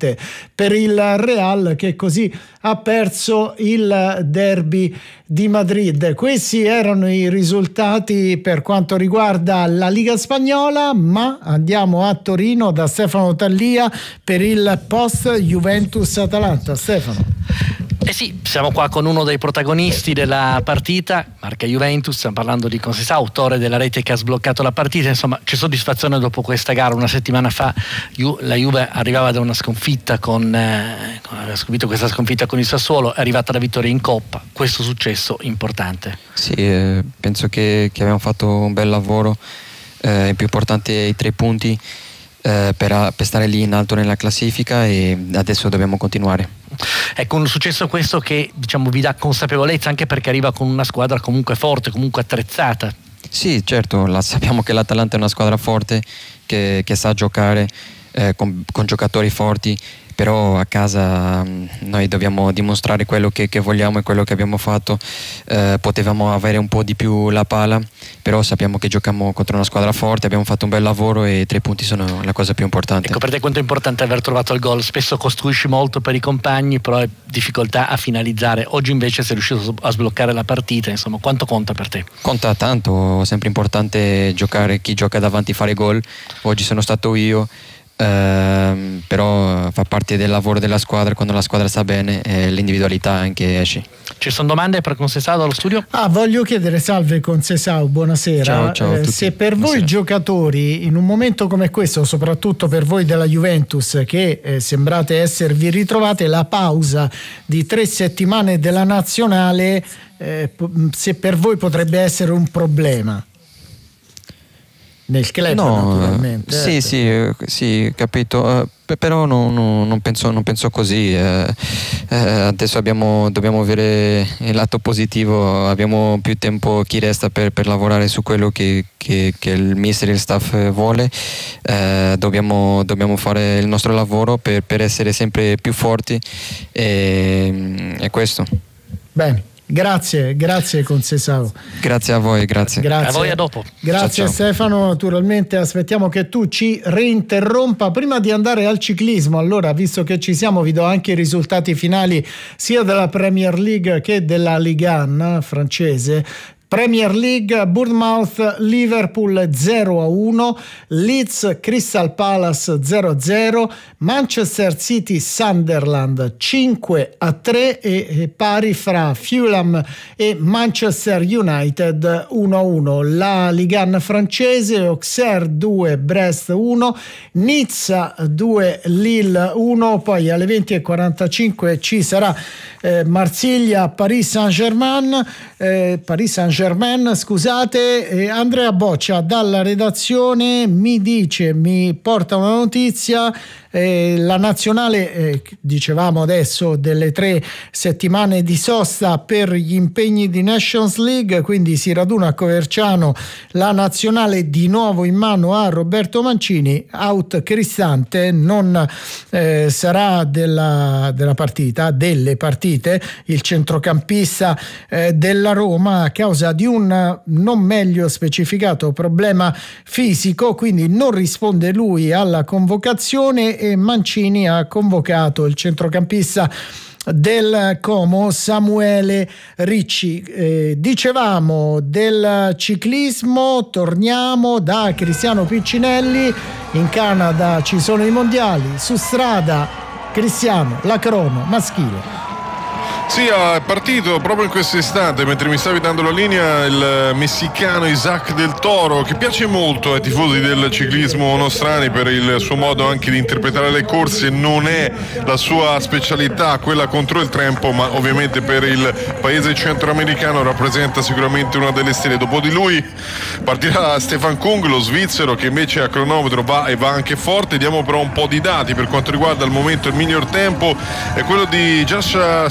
ovviamente per il Real, che così ha perso il derby di Madrid. Questi erano i risultati per quanto riguarda la Liga Spagnola, ma andiamo a Torino da Stefano Tallia per il post Juventus-Atalanta. Stefano. Eh sì, siamo qua con uno dei protagonisti della partita, marca Juventus, stiamo parlando di Conceição, autore della rete che ha sbloccato la partita. Insomma, c'è soddisfazione dopo questa gara. Una settimana fa la Juve arrivava da una sconfitta aveva subito questa sconfitta con il Sassuolo, è arrivata la vittoria in Coppa, questo successo importante. Sì, penso che abbiamo fatto un bel lavoro, il più importante i 3 punti per stare lì in alto nella classifica, e adesso dobbiamo continuare. Ecco, un successo questo che vi dà consapevolezza, anche perché arriva con una squadra comunque forte, comunque attrezzata. Sì, certo, sappiamo che l'Atalanta è una squadra forte che sa giocare con giocatori forti, però a casa noi dobbiamo dimostrare quello che vogliamo e quello che abbiamo fatto. Potevamo avere un po' di più la palla, però sappiamo che giochiamo contro una squadra forte, abbiamo fatto un bel lavoro e 3 punti sono la cosa più importante. Ecco, per te quanto è importante aver trovato il gol? Spesso costruisci molto per i compagni, però hai difficoltà a finalizzare. Oggi invece sei riuscito a sbloccare la partita, insomma, quanto conta per te? Conta tanto, è sempre importante giocare, chi gioca davanti fare gol. Oggi sono stato io, però fa parte del lavoro della squadra. Quando la squadra sta bene, l'individualità anche esce. Ci sono domande per Conceição dallo studio? Voglio chiedere, salve Conceição, buonasera. Ciao a tutti. Se per voi giocatori in un momento come questo, soprattutto per voi della Juventus che sembrate esservi ritrovate, la pausa di 3 settimane della nazionale, se per voi potrebbe essere un problema nel club, naturalmente. Sì, capito. Però non penso così. Adesso dobbiamo avere il lato positivo, abbiamo più tempo, chi resta per lavorare su quello che il mister e il staff vuole. Dobbiamo fare il nostro lavoro per essere sempre più forti, e questo. Bene. Grazie Conceição. Grazie a voi, grazie. A voi, a dopo. Grazie, ciao. Stefano, naturalmente aspettiamo che tu ci reinterrompa. Prima di andare al ciclismo, allora, visto che ci siamo, vi do anche i risultati finali sia della Premier League che della Ligue 1 francese. Premier League: Bournemouth Liverpool 0-1, Leeds Crystal Palace 0-0, Manchester City Sunderland 5-3 e pari fra Fulham e Manchester United 1-1. La Ligue 1 francese: Auxerre 2 Brest 1, Nizza 2 Lille 1, poi alle 20:45 ci sarà Marsiglia Paris Saint-Germain, scusate. Andrea Boccia dalla redazione mi porta una notizia. La nazionale, dicevamo adesso, delle 3 settimane di sosta per gli impegni di Nations League, quindi si raduna a Coverciano la nazionale di nuovo in mano a Roberto Mancini. Out Cristante, non sarà delle partite il centrocampista della Roma, a causa di un non meglio specificato problema fisico, quindi non risponde lui alla convocazione, e Mancini ha convocato il centrocampista del Como Samuele Ricci. Dicevamo del ciclismo, torniamo da Cristiano Piccinelli. In Canada ci sono i mondiali, su strada Cristiano, la crono maschile. Sì, è partito proprio in questo istante, mentre mi stavi dando la linea, il messicano Isaac del Toro, che piace molto ai tifosi del ciclismo nostrani per il suo modo anche di interpretare le corse. Non è la sua specialità quella contro il tempo, ma ovviamente per il paese centroamericano rappresenta sicuramente una delle stelle. Dopo di lui partirà Stefan Kung, lo svizzero, che invece a cronometro va anche forte. Diamo però un po' di dati per quanto riguarda al momento il miglior tempo, è quello di Joshua Sutherland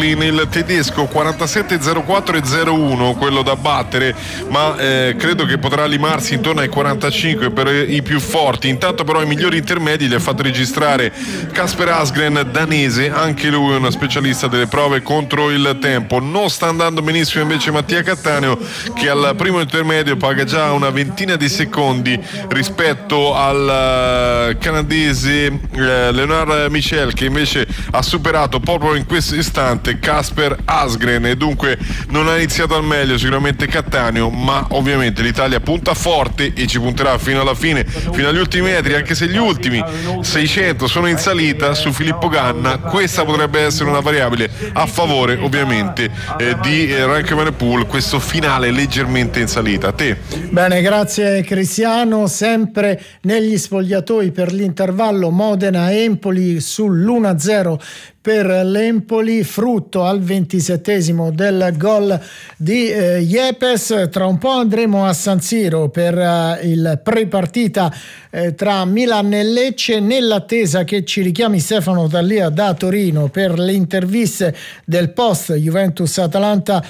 Berlin, il tedesco 47,04 e 0,1 quello da battere, ma credo che potrà limarsi intorno ai 45 per i più forti. Intanto però i migliori intermedi li ha fatto registrare Kasper Asgren, danese, anche lui una specialista delle prove contro il tempo. Non sta andando benissimo invece Mattia Cattaneo, che al primo intermedio paga già una ventina di secondi rispetto al canadese Leonard Michel, che invece ha superato proprio in questo istante Kasper Asgren, e dunque non ha iniziato al meglio sicuramente Cattaneo, ma ovviamente l'Italia punta forte e ci punterà fino alla fine, fino agli ultimi metri, anche se gli ultimi 600 sono in salita su Filippo Ganna. Questa potrebbe essere una variabile a favore ovviamente di Remco Evenepoel, questo finale leggermente in salita. A te. Bene, grazie Cristiano. Sempre negli spogliatoi per l'intervallo Modena-Empoli sull'1-0 per l'Empoli, frutto al 27esimo del gol di Yepes. Tra un po' andremo a San Siro per il pre-partita tra Milan e Lecce, nell'attesa che ci richiami Stefano Tallia da Torino per le interviste del post Juventus-Atalanta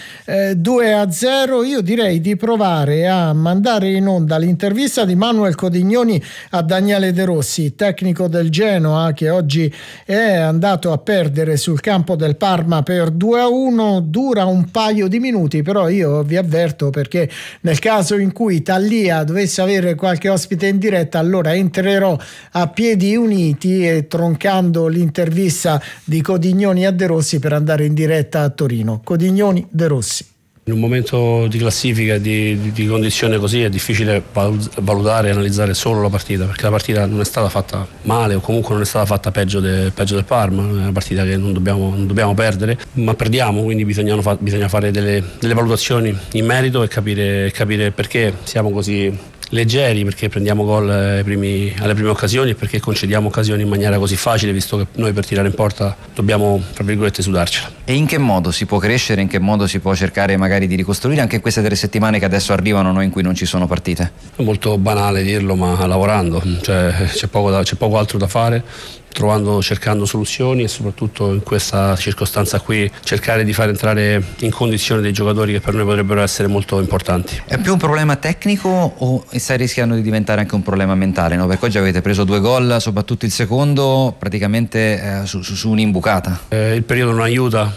2-0. Io direi di provare a mandare in onda l'intervista di Manuel Codignoni a Daniele De Rossi, tecnico del Genoa, che oggi è andato a perdere sul campo del Parma per 2-1. Dura un paio di minuti, però io vi avverto, perché nel caso in cui Tallia dovesse avere qualche ospite in diretta, allora entrerò a piedi uniti e troncando l'intervista di Codignoni a De Rossi per andare in diretta a Torino. Codignoni, De Rossi. In un momento di classifica, di condizione così, è difficile valutare e analizzare solo la partita, perché la partita non è stata fatta male, o comunque non è stata fatta peggio del Parma. È una partita che non dobbiamo perdere, ma perdiamo, quindi bisogna fare delle valutazioni in merito e capire perché siamo così leggeri, perché prendiamo gol alle prime occasioni e perché concediamo occasioni in maniera così facile, visto che noi per tirare in porta dobbiamo, tra virgolette, sudarcela. E in che modo si può crescere, in che modo si può cercare magari di ricostruire anche in queste 3 settimane che adesso arrivano, no, in cui non ci sono partite? È molto banale dirlo, ma lavorando, cioè c'è poco altro da fare, cercando soluzioni, e soprattutto in questa circostanza qui cercare di far entrare in condizione dei giocatori che per noi potrebbero essere molto importanti. È più un problema tecnico o sta rischiando di diventare anche un problema mentale, no? Perché oggi avete preso 2 gol, soprattutto il secondo praticamente su un'imbucata. Il periodo non aiuta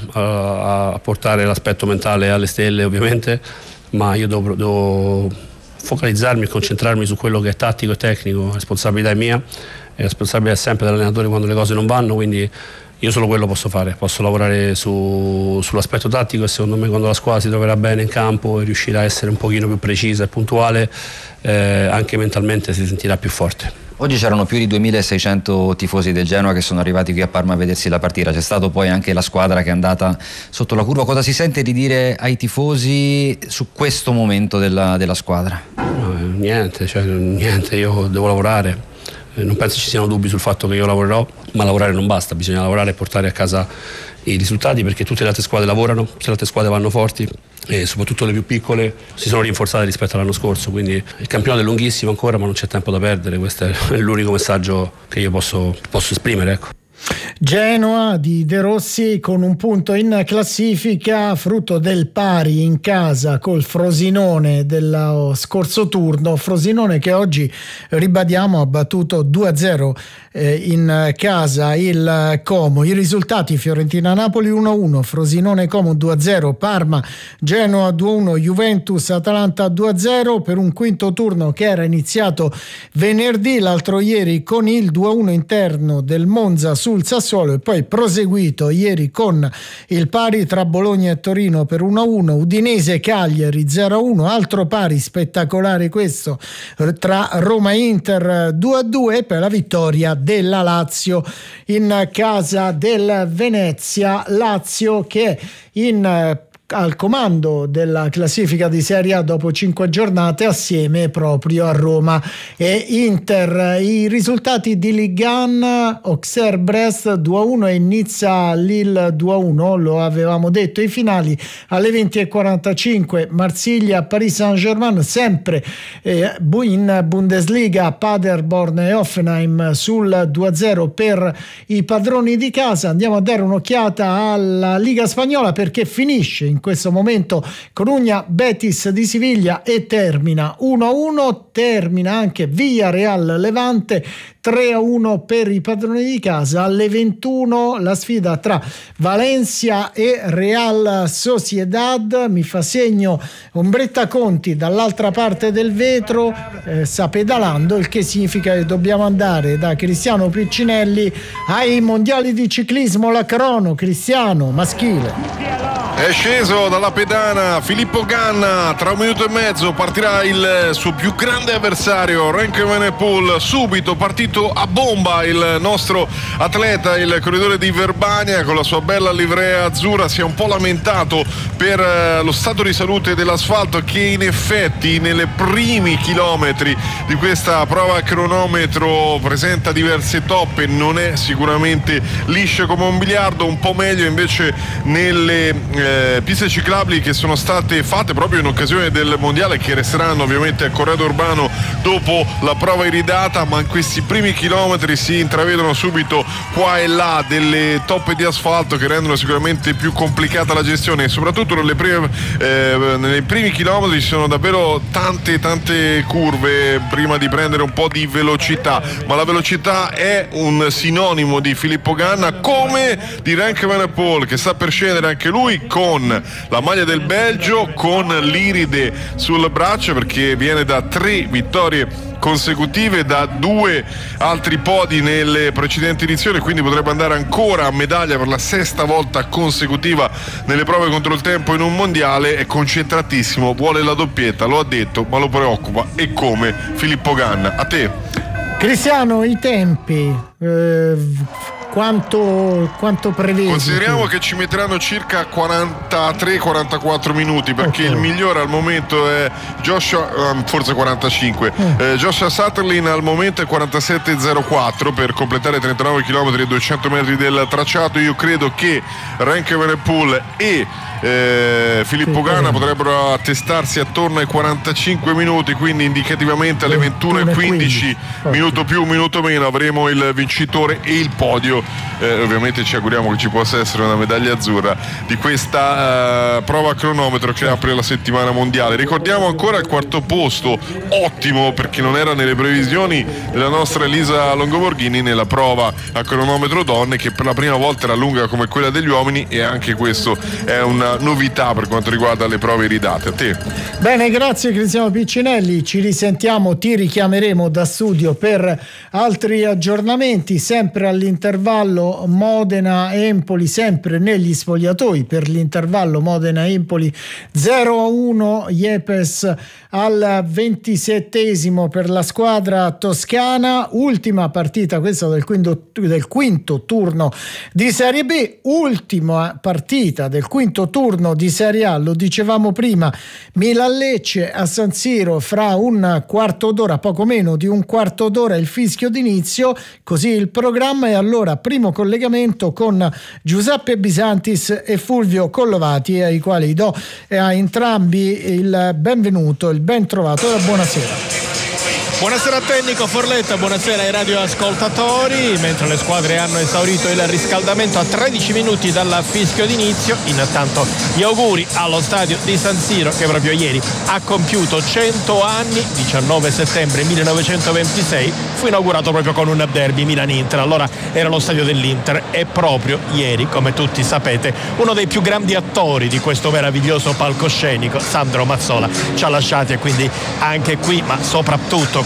a portare l'aspetto mentale alle stelle, ovviamente, ma io devo focalizzarmi e concentrarmi su quello che è tattico e tecnico. Responsabilità è mia, è responsabilità sempre dell'allenatore quando le cose non vanno, quindi io solo quello posso fare, posso lavorare sull'aspetto tattico, e secondo me quando la squadra si troverà bene in campo e riuscirà a essere un pochino più precisa e puntuale, anche mentalmente si sentirà più forte. Oggi c'erano più di 2600 tifosi del Genoa che sono arrivati qui a Parma a vedersi la partita, c'è stato poi anche la squadra che è andata sotto la curva. Cosa si sente di dire ai tifosi su questo momento della squadra? Niente, io devo lavorare. Non penso ci siano dubbi sul fatto che io lavorerò, ma lavorare non basta, bisogna lavorare e portare a casa i risultati, perché tutte le altre squadre lavorano, tutte le altre squadre vanno forti e soprattutto le più piccole si sono rinforzate rispetto all'anno scorso, quindi il campionato è lunghissimo ancora, ma non c'è tempo da perdere. Questo è l'unico messaggio che io posso esprimere, ecco. Genoa di De Rossi con un punto in classifica, frutto del pari in casa col Frosinone dello scorso turno. Frosinone che oggi, ribadiamo, ha battuto 2-0 in casa il Como. I risultati: Fiorentina-Napoli 1-1, Frosinone-Como 2-0, Parma-Genoa 2-1, Juventus-Atalanta 2-0, per un quinto turno che era iniziato venerdì, l'altro ieri, con il 2-1 interno del Monza sul Sassuolo, e poi proseguito ieri con il pari tra Bologna e Torino per 1-1, Udinese-Cagliari 0-1, altro pari spettacolare questo tra Roma e Inter 2-2, per la vittoria della Lazio in casa del Venezia. Lazio che al comando della classifica di Serie A dopo 5 giornate assieme proprio a Roma e Inter. I risultati di Ligue 1: Auxerre Brest 2-1 e Nizza Lille 2-1, lo avevamo detto. I finali alle 20:45 Marsiglia Paris Saint-Germain, sempre in Bundesliga Paderborn e Hoffenheim sul 2-0 per i padroni di casa. Andiamo a dare un'occhiata alla Liga Spagnola, perché finisce in questo momento Coruña Betis di Siviglia e termina 1-1, termina anche Villarreal Levante 3-1 per i padroni di casa. Alle 21 la sfida tra Valencia e Real Sociedad. Mi fa segno Ombretta Conti dall'altra parte del vetro, sta pedalando, il che significa che dobbiamo andare da Cristiano Piccinelli ai mondiali di ciclismo, la crono. Cristiano, maschile. È sceso dalla pedana Filippo Ganna, tra 1 minuto e mezzo partirà il suo più grande avversario Remco Evenepoel. Subito partito a bomba il nostro atleta, il corridore di Verbania, con la sua bella livrea azzurra. Si è un po' lamentato per lo stato di salute dell'asfalto, che in effetti nelle primi chilometri di questa prova a cronometro presenta diverse toppe, non è sicuramente liscio come un biliardo. Un po' meglio invece nelle piste ciclabili che sono state fatte proprio in occasione del mondiale, che resteranno ovviamente a Corredo Urbano dopo la prova iridata, ma in questi primi chilometri si intravedono subito qua e là delle toppe di asfalto che rendono sicuramente più complicata la gestione, e soprattutto nei primi chilometri ci sono davvero tante curve prima di prendere un po' di velocità, ma la velocità è un sinonimo di Filippo Ganna, come di Remco Evenepoel, che sta per scendere anche lui con la maglia del Belgio, con l'iride sul braccio, perché viene da 3 vittorie consecutive, da 2 altri podi nelle precedenti edizioni, quindi potrebbe andare ancora a medaglia per la 6ª volta consecutiva nelle prove contro il tempo in un mondiale. È concentratissimo, vuole la doppietta, lo ha detto, ma lo preoccupa e come Filippo Ganna. A te Cristiano, i tempi quanto prevedi? Consideriamo che ci metteranno circa 43-44 minuti, perché il migliore al momento è Joshua, forse 45. Joshua Sutherland al momento è 47,04 per completare 39 km e 200 metri del tracciato. Io credo che Remco Evenepoel e Filippo Ganna potrebbero attestarsi attorno ai 45 minuti, quindi indicativamente alle 21:15, minuto più, minuto meno, avremo il vincitore e il podio. Ovviamente ci auguriamo che ci possa essere una medaglia azzurra di questa prova a cronometro che apre la settimana mondiale. Ricordiamo ancora il 4º posto, ottimo, perché non era nelle previsioni della nostra Elisa Longoborghini nella prova a cronometro donne, che per la prima volta era lunga come quella degli uomini, e anche questo è una novità per quanto riguarda le prove iridate. A te. Bene, grazie Cristiano Piccinelli, ci risentiamo, ti richiameremo da studio per altri aggiornamenti, sempre all'intervallo Modena-Empoli, sempre negli spogliatoi per l'intervallo Modena-Empoli 0-1, Yepes al 27esimo per la squadra toscana. Ultima partita questa del quinto turno di Serie B, ultima partita del quinto turno di Serie A, lo dicevamo prima, Milan-Lecce a San Siro fra un quarto d'ora, poco meno di un quarto d'ora, il fischio d'inizio, così il programma. E allora primo collegamento con Giuseppe Bisantis e Fulvio Collovati, ai quali do a entrambi il benvenuto, il ben trovato e la buonasera. Buonasera a te Nico Forletta, buonasera ai radioascoltatori. Mentre le squadre hanno esaurito il riscaldamento a 13 minuti dal fischio d'inizio, intanto gli auguri allo stadio di San Siro, che proprio ieri ha compiuto 100 anni, 19 settembre 1926, fu inaugurato proprio con un derby Milan-Inter. Allora era lo stadio dell'Inter, e proprio ieri, come tutti sapete, uno dei più grandi attori di questo meraviglioso palcoscenico, Sandro Mazzola, ci ha lasciati, e quindi anche qui, ma soprattutto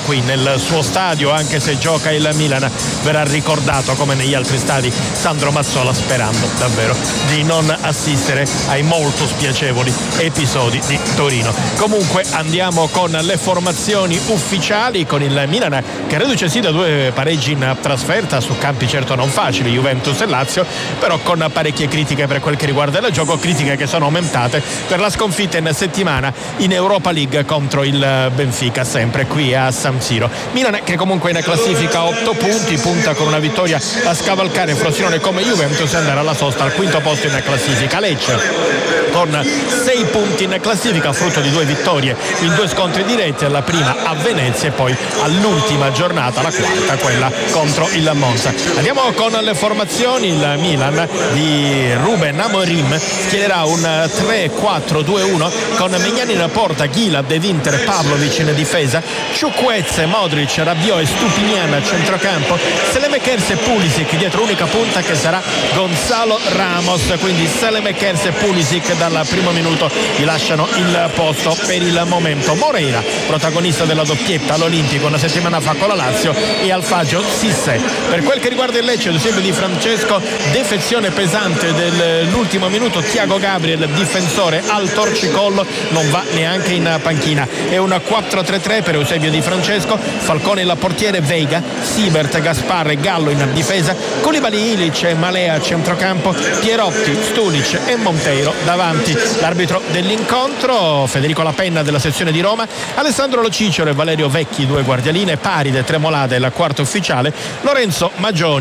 qui nel suo stadio, anche se gioca il Milan, verrà ricordato come negli altri stadi Sandro Mazzola, sperando davvero di non assistere ai molto spiacevoli episodi di Torino. Comunque andiamo con le formazioni ufficiali, con il Milan che reduce sì da 2 pareggi in trasferta su campi certo non facili, Juventus e Lazio, però con parecchie critiche per quel che riguarda il gioco, critiche che sono aumentate per la sconfitta in settimana in Europa League contro il Benfica, sempre qui a San Siro. Milan che comunque in classifica 8 punti, punta con una vittoria a scavalcare Frosinone come Juventus e andare alla sosta al quinto posto in classifica. Lecce con 6 punti in classifica, frutto di 2 vittorie in 2 scontri diretti, la prima a Venezia e poi all'ultima giornata, la quarta, quella contro il Monza. Andiamo con le formazioni. Il Milan di Ruben Amorim schiererà un 3-4-2-1 con Magnani in porta, Ghila, De Winter, Pavlovic in difesa, Chukwueze, Modric, Rabiot e Stupinian a centrocampo, Selemakers e Pulisic dietro, unica punta che sarà Gonzalo Ramos. Quindi Selemakers e Pulisic dal primo minuto gli lasciano il posto per il momento. Moreira, protagonista della doppietta all'Olimpico una settimana fa con la Lazio, e Alfagio Cissé. Per quel che riguarda il Lecce, ad esempio di Francesco, defezione pesante dell'ultimo minuto, Thiago Gabriel, difensore al torcicollo, non va neanche in panchina. È un 4-3-3 per Eusebio Di Francesco, Falcone il portiere, Veiga, Siebert, Gaspar e Gallo in difesa, Koulibaly, Ilic e Malea a centrocampo, Pierotti, Stulic e Monteiro davanti. L'arbitro dell'incontro Federico Lapenna della sezione di Roma, Alessandro Lo Cicero e Valerio Vecchi, 2 guardialine, Paride, Tremolada il quarto ufficiale, Lorenzo Magioni